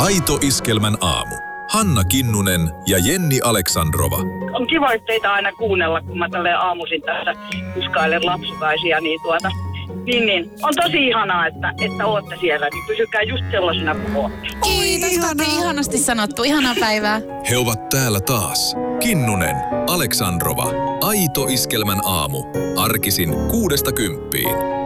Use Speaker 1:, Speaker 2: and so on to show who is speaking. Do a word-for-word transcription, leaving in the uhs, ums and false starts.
Speaker 1: Aito Iskelmän aamu. Hanna Kinnunen ja Jenni Aleksandrova.
Speaker 2: On kiva teitä aina kuunnella, kun mä tälleen aamuisin tässä kuskailen lapsukaisia, niin tuota... Niin, niin. On tosi ihanaa, että, että ootte siellä, niin pysykää just sellaisena kuin ootte.
Speaker 3: Kiitos, ihanaa. Ihanasti sanottu. Ihanaa päivää.
Speaker 1: He ovat täällä taas. Kinnunen, Aleksandrova. Aito Iskelmän aamu. Arkisin kuudesta kymppiin.